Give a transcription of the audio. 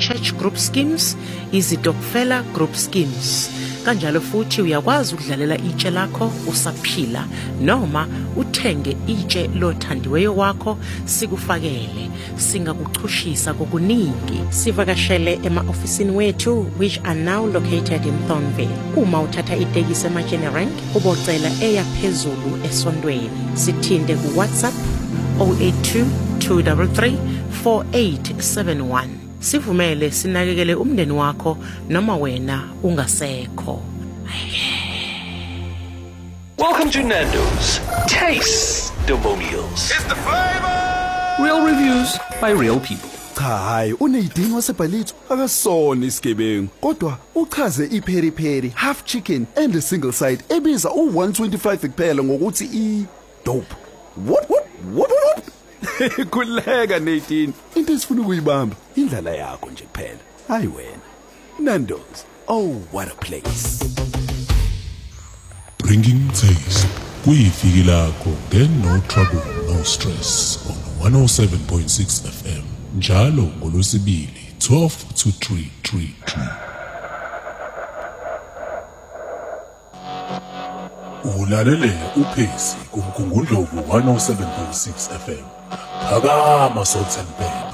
Church Group Schemes, iZitokfela Group Schemes. Kanjalo futhi uyakwazi ukudlalela itshe lakho usaphila noma uthenge itshe lothandiweyo wakho sikufakele. Singakuchushisa kokuningi. Sivakashele ema-ofisini wethu which are now located in Thornville. Uma uthatha itekisi eMatsheni Rank ubocela eya phezulu esondweni. Sithinte ku WhatsApp 082 233 4871. Sivumele sinakekele umndeni wakho noma wena ungasekho. Welcome to Nando's. Taste the meals. It's the flavor. Real reviews by real people. Cha hayi uneyidini wasebhalitho akasona isigebengu kodwa uchaze ipheri pheri half chicken and a single side ebiza u125 kuphela ngokuthi I dope. What? Kuleka Nadine. Into esifuna ukuyibamba indlela yakho nje kuphela. Hayi wena. Nando's. Oh, what a place. Bringing taste. Kuyifiki lakho then no trouble, no stress on 107.6 FM. Njalo ngolosibili 12 to 333. Ulalele uPhesi kumgungundlovu 107.6 FM. Phakama Salt and Pepper.